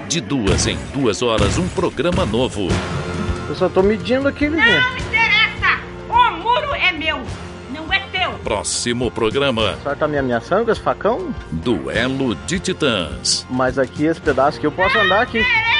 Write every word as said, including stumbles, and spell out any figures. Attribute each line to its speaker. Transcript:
Speaker 1: De duas em duas horas, um programa novo.
Speaker 2: Eu só tô medindo aqui, vizinho.
Speaker 3: Não interessa! O muro é meu, não é teu.
Speaker 1: Próximo programa.
Speaker 2: A senhora tá me ameaçando com esse facão?
Speaker 1: Duelo de Titãs.
Speaker 2: Mas aqui, esse pedaço aqui, eu posso andar aqui.
Speaker 3: Interessa.